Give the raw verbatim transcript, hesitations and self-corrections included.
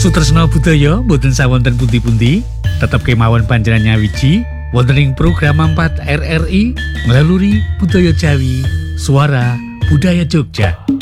Sutresna budaya boten sawonten pundi-pundi, tetep kemawon panjenengan nyawiji wonten ing program empat R R I nglaluri budaya Jawi, Suara Budaya Jogja.